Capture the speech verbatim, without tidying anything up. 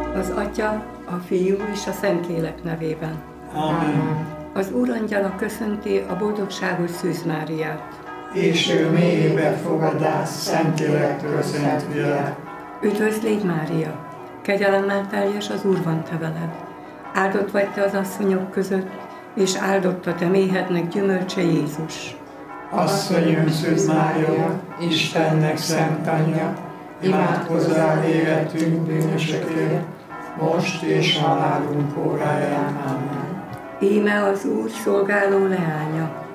Az Atya, a Fiú és a Szentlélek nevében. Amen. Az Úrangyala köszönti a boldogságos Szűz Máriát. És ő mélyébe fogadás Szentlélektől szent fiát. Üdvözlégy Mária! Kegyelemmel teljes, az Úr van te veled. Áldott vagy te az asszonyok között, és áldott a te méhednek gyümölcse Jézus. Asszonyom Szűz Mária, Istennek szent anyja, imádkozzál életünk bűnösökért, most és halálunk óráján. Amen. Íme az Úr szolgáló leánya.